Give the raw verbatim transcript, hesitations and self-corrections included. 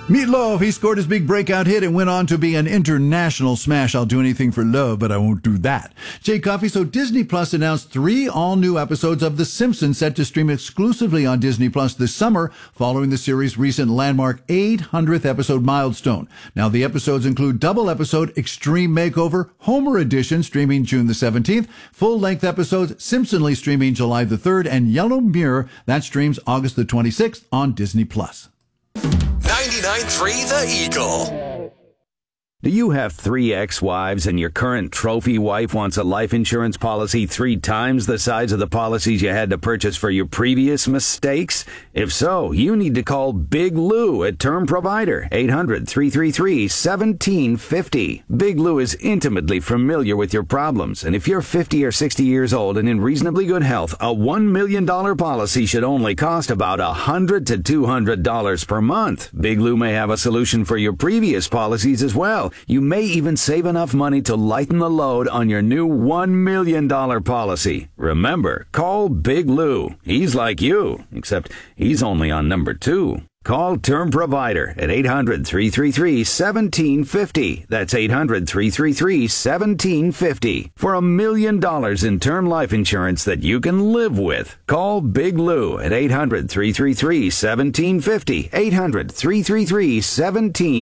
Meatloaf, he scored his big breakout hit and went on to be an international smash. I'll do anything for love, but I won't do that. Jay Coffey, so Disney Plus announced three all-new episodes of The Simpsons set to stream exclusively on Disney Plus this summer, following the series' recent landmark eight hundredth episode milestone. Now, the episodes include double episode Extreme Makeover, Homer Edition, streaming June the seventeenth, full-length episodes Simpsonly, streaming July the third, and Yellow Mirror, that streams August the twenty-sixth on Disney Plus. ninety-nine point three The Eagle. Do you have three ex-wives and your current trophy wife wants a life insurance policy three times the size of the policies you had to purchase for your previous mistakes? If so, you need to call Big Lou at Term Provider, eight hundred, three three three, one seven five zero. Big Lou is intimately familiar with your problems, and if you're fifty or sixty years old and in reasonably good health, a one million dollars policy should only cost about one hundred to two hundred dollars per month. Big Lou may have a solution for your previous policies as well. You may even save enough money to lighten the load on your new one million dollars policy. Remember, call Big Lou. He's like you, except he's only on number two. Call Term Provider at eight hundred, three three three, one seven five zero. That's eight hundred, three three three, one seven five zero for a million dollars in term life insurance that you can live with. Call Big Lou at eight hundred, three three three, one seven five zero. eight hundred, three three three, one seven five zero.